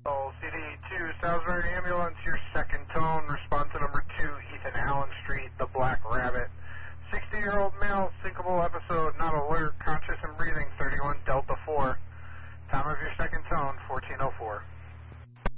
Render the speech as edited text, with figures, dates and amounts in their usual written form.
CD2, Salisbury Ambulance, your second tone, response to number 2, Ethan Allen Street, the Black Rabbit. 60-year-old male, syncopal episode, not alert, conscious and breathing, 31 Delta 4. Time of your second tone, 1404.